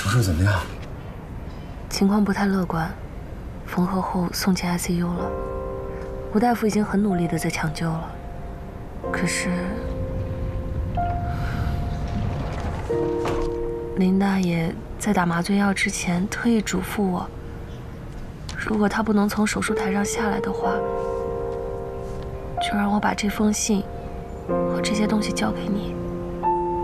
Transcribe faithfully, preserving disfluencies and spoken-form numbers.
手术怎么样？ 情况不太乐观，缝合后送进 I C U 了。吴大夫已经很努力的在抢救了，可是林大爷在打麻醉药之前特意嘱咐我，如果他不能从手术台上下来的话，就让我把这封信和这些东西交给你。